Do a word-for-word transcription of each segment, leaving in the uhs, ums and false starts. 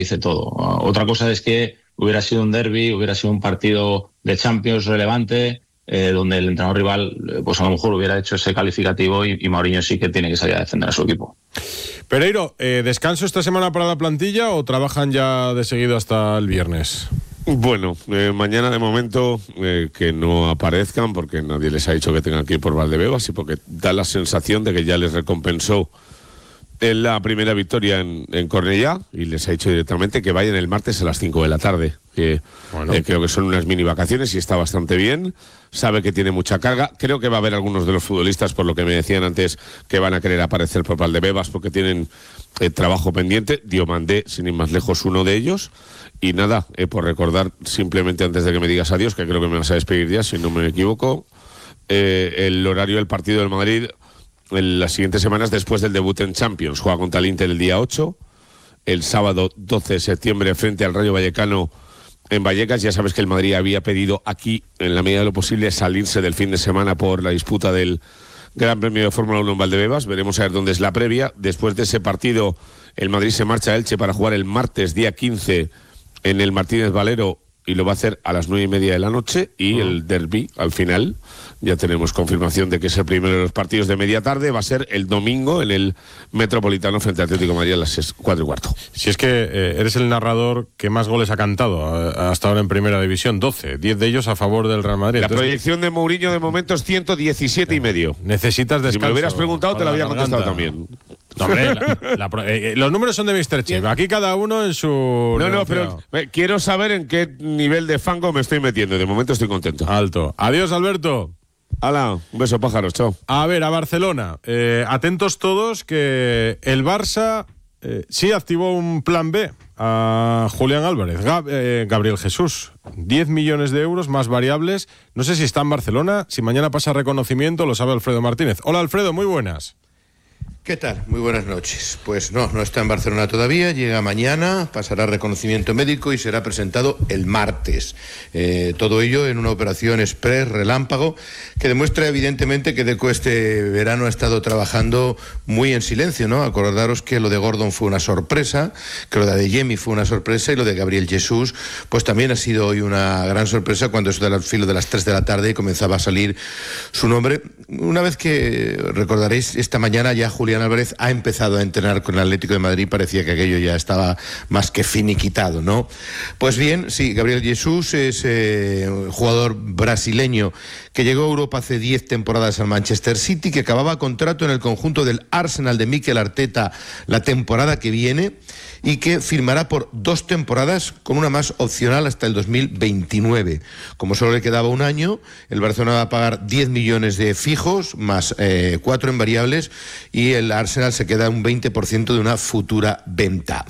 dice todo. Otra cosa es que hubiera sido un derbi, hubiera sido un partido de Champions relevante, eh, donde el entrenador rival, pues a lo mejor hubiera hecho ese calificativo y, y Mourinho sí que tiene que salir a defender a su equipo. Pereiro, eh, ¿descanso esta semana para la plantilla o trabajan ya de seguido hasta el viernes? Bueno, eh, mañana de momento eh, que no aparezcan porque nadie les ha dicho que tengan que ir por Valdebebas y porque da la sensación de que ya les recompensó en la primera victoria en, en Cornellá y les ha dicho directamente que vayan el martes a las cinco de la tarde. Que, bueno. eh, creo que son unas mini vacaciones y está bastante bien. Sabe que tiene mucha carga. Creo que va a haber algunos de los futbolistas, por lo que me decían antes, que van a querer aparecer por Valdebebas porque tienen eh, trabajo pendiente. Diomandé, sin ir más lejos, uno de ellos. Y nada, eh, por recordar simplemente antes de que me digas adiós, que creo que me vas a despedir ya, si no me equivoco, eh, el horario del partido del Madrid en las siguientes semanas después del debut en Champions. Juega contra el Inter el día ocho, el sábado doce de septiembre frente al Rayo Vallecano en Vallecas. Ya sabes que el Madrid había pedido aquí, en la medida de lo posible, salirse del fin de semana por la disputa del Gran Premio de Fórmula uno en Valdebebas. Veremos a ver dónde es la previa. Después de ese partido, el Madrid se marcha a Elche para jugar el martes día quince en el Martínez Valero y lo va a hacer a las nueve y media de la noche y uh-huh. el derbi al final, ya tenemos confirmación de que es el primero de los partidos de media tarde, va a ser el domingo en el Metropolitano frente al Atlético de Madrid a las cuatro y cuarto. Si es que eh, eres el narrador que más goles ha cantado eh, hasta ahora en Primera División, doce, diez de ellos a favor del Real Madrid. La Entonces, proyección de Mourinho de momento es ciento diecisiete y medio. Necesitas descanso. Si me lo hubieras preguntado te lo había contestado también. No, hombre, la, la, eh, los números son de míster Chip. Aquí cada uno en su... No, no, pero eh, quiero saber en qué nivel de fango me estoy metiendo. De momento estoy contento. Alto. Adiós, Alberto. Hala, un beso, pájaros, chao. A ver, a Barcelona. Eh, atentos todos que el Barça eh, sí activó un plan B a Julián Álvarez. Gab, eh, Gabriel Jesús. diez millones de euros más variables. No sé si está en Barcelona. Si mañana pasa reconocimiento, lo sabe Alfredo Martínez. Hola, Alfredo, muy buenas. ¿Qué tal? Muy buenas noches. Pues no, no está en Barcelona todavía, llega mañana, pasará reconocimiento médico y será presentado el martes. Eh, todo ello en una operación express, relámpago, que demuestra evidentemente que Deco este verano ha estado trabajando muy en silencio, ¿no? Acordaros que lo de Gordon fue una sorpresa, que lo de Adeyemi fue una sorpresa y lo de Gabriel Jesús, pues también ha sido hoy una gran sorpresa cuando eso del filo de las tres de la tarde comenzaba a salir su nombre. Una vez que, recordaréis, esta mañana ya Julián Álvarez ha empezado a entrenar con el Atlético de Madrid, parecía que aquello ya estaba más que finiquitado, ¿no? Pues bien, sí, Gabriel Jesús es eh, un jugador brasileño que llegó a Europa hace diez temporadas al Manchester City, que acababa contrato en el conjunto del Arsenal de Mikel Arteta la temporada que viene y que firmará por dos temporadas con una más opcional hasta el dos mil veintinueve. Como solo le quedaba un año, el Barcelona va a pagar diez millones de fijos más eh, cuatro en variables y el Arsenal se queda un veinte por ciento de una futura venta.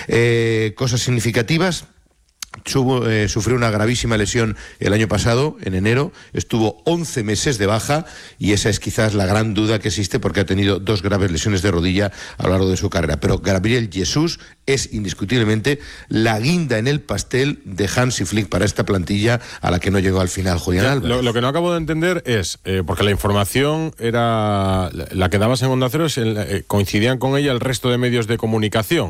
Eh, cosas significativas. Subo, eh, sufrió una gravísima lesión el año pasado, en enero, estuvo once meses de baja y esa es quizás la gran duda que existe porque ha tenido dos graves lesiones de rodilla a lo largo de su carrera. Pero Gabriel Jesús es indiscutiblemente la guinda en el pastel de Hansi Flick para esta plantilla a la que no llegó al final Julián Álvarez. Lo, lo que no acabo de entender es, eh, porque la información era la que dabas en Onda Cero, es el, eh, coincidían con ella el resto de medios de comunicación.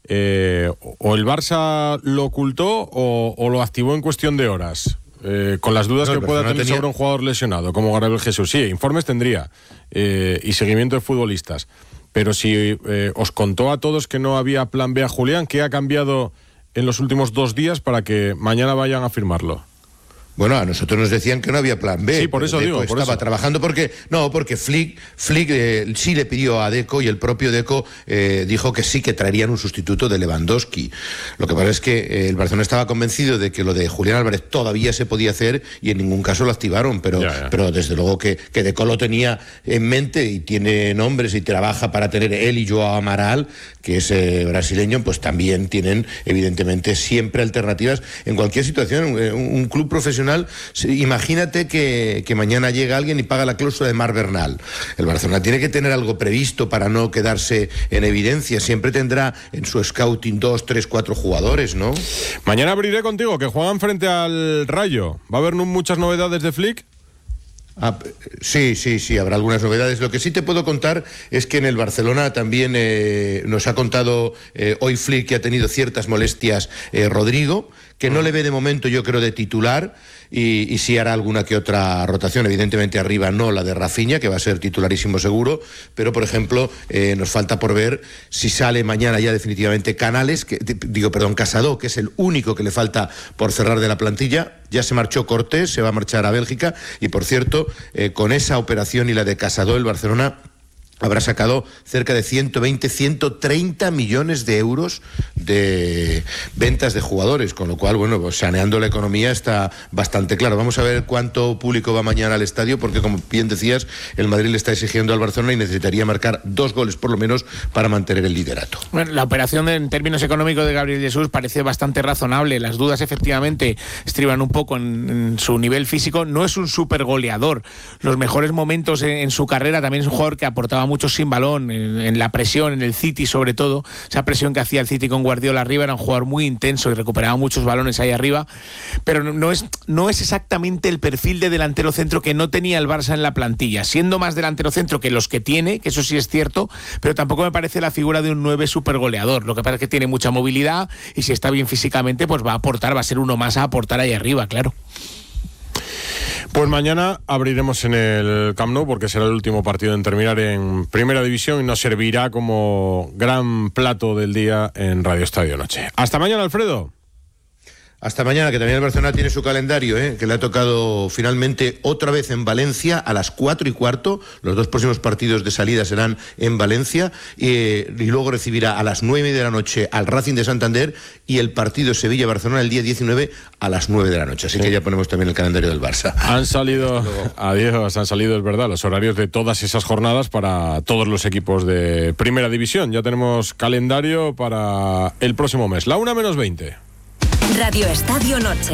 Eh, o el Barça lo ocultó o, o lo activó en cuestión de horas, eh, con las dudas no, que pueda tener tenía... sobre un jugador lesionado como Gabriel Jesús. Sí, informes tendría eh, y seguimiento de futbolistas, pero si eh, os contó a todos que no había plan B a Julián, ¿qué ha cambiado en los últimos dos días para que mañana vayan a firmarlo? Bueno, a nosotros nos decían que no había plan B. Sí, por eso Deco digo. Por estaba eso. trabajando porque... No, porque Flick, Flick eh, sí le pidió a Deco y el propio Deco eh, dijo que sí que traerían un sustituto de Lewandowski. Lo que pasa es que eh, el Barcelona estaba convencido de que lo de Julián Álvarez todavía se podía hacer y en ningún caso lo activaron, pero, ya, ya. pero desde luego que, que Deco lo tenía en mente y tiene nombres y trabaja para tener él y Joao Amaral, que es eh, brasileño, pues también tienen evidentemente siempre alternativas en cualquier situación. Un, un club profesional, imagínate que, que mañana llega alguien y paga la cláusula de Marc Bernal. El Barcelona tiene que tener algo previsto para no quedarse en evidencia. Siempre tendrá en su scouting dos, tres, cuatro jugadores, ¿no? Mañana abriré contigo, que juegan frente al Rayo. ¿Va a haber muchas novedades de Flick? Ah, sí, sí, sí, habrá algunas novedades. Lo que sí te puedo contar es que en el Barcelona también eh, nos ha contado eh, hoy Flick que ha tenido ciertas molestias eh, Rodrigo, que no le ve de momento, yo creo, de titular, y, y sí hará alguna que otra rotación. Evidentemente arriba no la de Rafinha, que va a ser titularísimo seguro, pero por ejemplo eh, nos falta por ver si sale mañana ya definitivamente Canales, que, digo, perdón, Casado, que es el único que le falta por cerrar de la plantilla. Ya se marchó Cortés, se va a marchar a Bélgica, y por cierto, eh, con esa operación y la de Casado, el Barcelona habrá sacado cerca de ciento veinte, ciento treinta millones de euros de ventas de jugadores, con lo cual, bueno, pues saneando la economía está bastante claro. Vamos a ver cuánto público va mañana al estadio, porque como bien decías, el Madrid le está exigiendo al Barcelona y necesitaría marcar dos goles por lo menos para mantener el liderato. Bueno, la operación en términos económicos de Gabriel Jesús parece bastante razonable. Las dudas efectivamente estriban un poco en, en su nivel físico. No es un super goleador. Los mejores momentos en, en su carrera, también es un jugador que aportaba mucho sin balón, en, en la presión, en el City sobre todo, esa presión que hacía el City con Guardiola arriba, era un jugador muy intenso y recuperaba muchos balones ahí arriba, pero no, no, es, no es exactamente el perfil de delantero centro que no tenía el Barça en la plantilla, siendo más delantero centro que los que tiene, que eso sí es cierto, pero tampoco me parece la figura de un nueve super goleador. Lo que pasa es que tiene mucha movilidad y si está bien físicamente, pues va a aportar, va a ser uno más a aportar ahí arriba, claro. Pues mañana abriremos en el Camp Nou, porque será el último partido en terminar en Primera División y nos servirá como gran plato del día en Radio Estadio Noche. Hasta mañana, Alfredo. Hasta mañana, que también el Barcelona tiene su calendario, ¿eh? Que le ha tocado finalmente otra vez en Valencia a las cuatro y cuarto. Los dos próximos partidos de salida serán en Valencia, eh, y luego recibirá a las nueve de la noche al Racing de Santander, y el partido Sevilla-Barcelona el día diecinueve a las nueve de la noche. Así sí, que ya ponemos también el calendario del Barça. Han salido, adiós, han salido, es verdad, los horarios de todas esas jornadas para todos los equipos de Primera División. Ya tenemos calendario para el próximo mes. La una menos veinte. Radio Estadio Noche.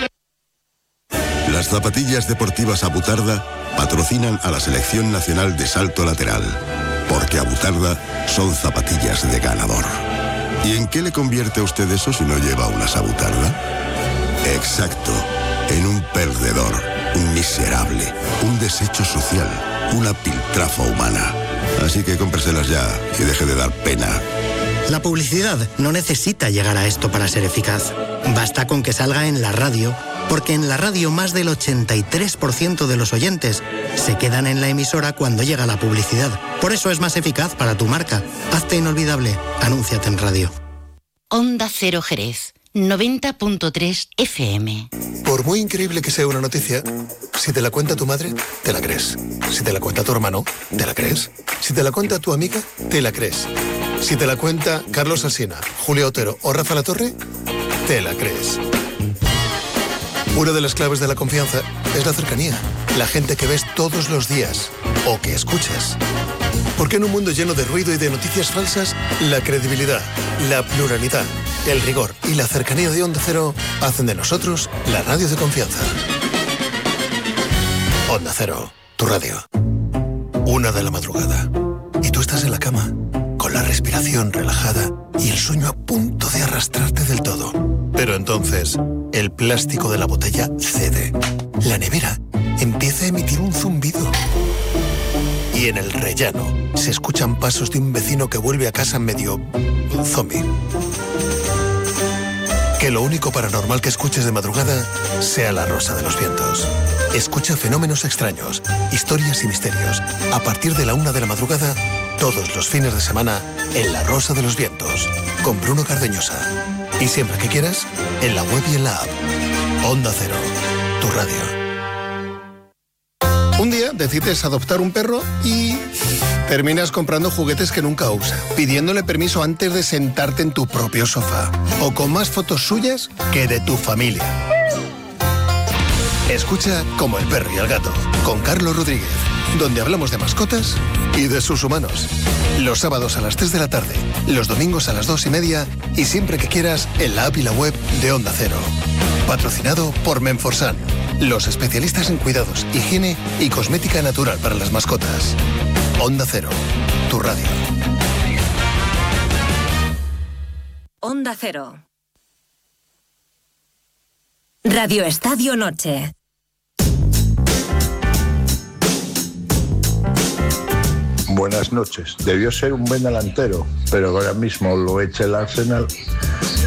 Las zapatillas deportivas Abutarda patrocinan a la Selección Nacional de Salto Lateral, porque Abutarda son zapatillas de ganador. ¿Y en qué le convierte a usted eso si no lleva unas Abutarda? Exacto, en un perdedor, un miserable, un desecho social, una piltrafa humana. Así que cómpreselas ya y deje de dar pena. La publicidad no necesita llegar a esto para ser eficaz. Basta con que salga en la radio, porque en la radio más del ochenta y tres por ciento de los oyentes se quedan en la emisora cuando llega la publicidad. Por eso es más eficaz para tu marca. Hazte inolvidable. Anúnciate en radio. Onda Cero Jerez, noventa punto tres F M. Por muy increíble que sea una noticia, si te la cuenta tu madre, te la crees. Si te la cuenta tu hermano, te la crees. Si te la cuenta tu amiga, te la crees. Si te la cuenta Carlos Alsina, Julio Otero o Rafa Latorre, te la crees. Una de las claves de la confianza es la cercanía. La gente que ves todos los días o que escuchas. Porque en un mundo lleno de ruido y de noticias falsas, la credibilidad, la pluralidad, el rigor y la cercanía de Onda Cero hacen de nosotros la radio de confianza. Onda Cero, tu radio. Una de la madrugada. Y tú estás en la cama, con la respiración relajada y el sueño a punto de arrastrarte del todo. Pero entonces, el plástico de la botella cede. La nevera empieza a emitir un zumbido. Y en el rellano se escuchan pasos de un vecino que vuelve a casa medio zombie. Que lo único paranormal que escuches de madrugada sea la Rosa de los Vientos. Escucha fenómenos extraños, historias y misterios. A partir de la una de la madrugada, todos los fines de semana, en La Rosa de los Vientos, con Bruno Cardeñosa. Y siempre que quieras, en la web y en la app. Onda Cero, tu radio. Un día decides adoptar un perro y terminas comprando juguetes que nunca usa, pidiéndole permiso antes de sentarte en tu propio sofá, o con más fotos suyas que de tu familia. Escucha Como el perro y el gato, con Carlos Rodríguez, donde hablamos de mascotas y de sus humanos. Los sábados a las tres de la tarde, los domingos a las dos y media y siempre que quieras en la app y la web de Onda Cero. Patrocinado por Menforsan, los especialistas en cuidados, higiene y cosmética natural para las mascotas. Onda Cero, tu radio. Onda Cero. Radio Estadio Noche. Buenas noches. Debió ser un buen delantero, pero ahora mismo lo echa el Arsenal